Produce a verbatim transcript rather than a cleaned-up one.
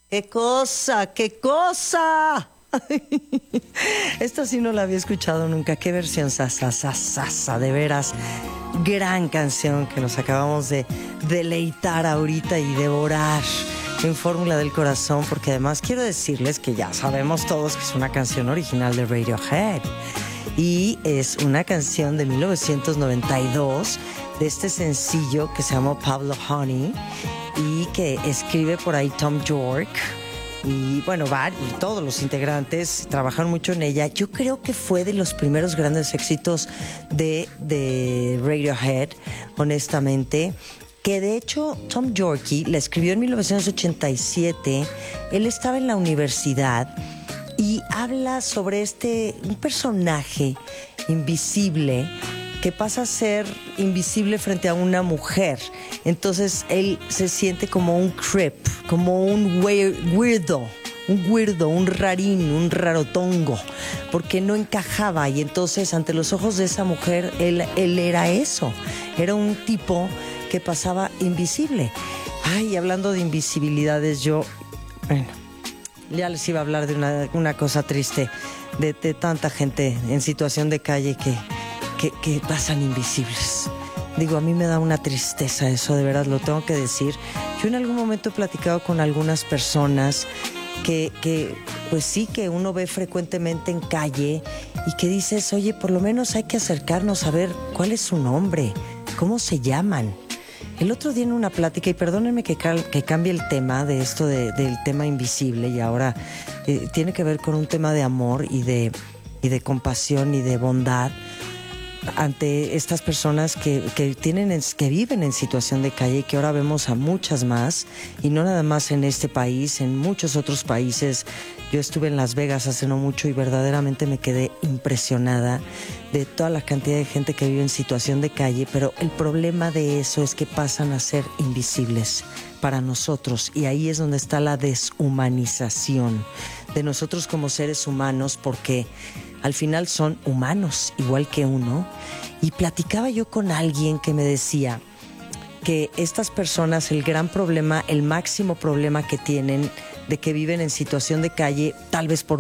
¡Qué cosa! ¡Qué cosa! Esta sí no la había escuchado nunca. Qué versión sasa, sasa, sasa, de veras. Gran canción que nos acabamos de deleitar ahorita y devorar en Fórmula del Corazón, porque además quiero decirles que ya sabemos todos que es una canción original de Radiohead y es una canción de mil novecientos noventa y dos de este sencillo que se llamó Pablo Honey y que escribe por ahí Tom York. Y bueno, Bar y todos los integrantes trabajaron mucho en ella. Yo creo que fue de los primeros grandes éxitos de, de Radiohead, honestamente. Que de hecho Tom Yorke la escribió en mil novecientos ochenta y siete. Él estaba en la universidad y habla sobre este, un personaje invisible que pasa a ser invisible frente a una mujer. Entonces él se siente como un creep, como un weirdo, un weirdo, un rarín, un rarotongo, porque no encajaba. Y entonces ante los ojos de esa mujer, él, él era eso, era un tipo que pasaba invisible. Ay, hablando de invisibilidades, yo, bueno, ya les iba a hablar de una, una cosa triste, de, de tanta gente en situación de calle que Que, que pasan invisibles. Digo, a mí me da una tristeza eso, de verdad, lo tengo que decir. Yo en algún momento he platicado con algunas personas que, que pues sí, que uno ve frecuentemente en calle y que dices, oye, por lo menos hay que acercarnos a ver cuál es su nombre, cómo se llaman. El otro día en una plática, y perdónenme que, cal, que cambie el tema de esto de, del tema invisible y ahora eh, tiene que ver con un tema de amor y de, y de compasión y de bondad ante estas personas que, que tienen que viven en situación de calle y que ahora vemos a muchas más, y no nada más en este país, en muchos otros países. Yo estuve en Las Vegas hace no mucho y verdaderamente me quedé impresionada de toda la cantidad de gente que vive en situación de calle, pero el problema de eso es que pasan a ser invisibles para nosotros, y ahí es donde está la deshumanización de nosotros como seres humanos, porque al final son humanos igual que uno. Y platicaba yo con alguien que me decía que estas personas, el gran problema, el máximo problema que tienen de que viven en situación de calle, tal vez por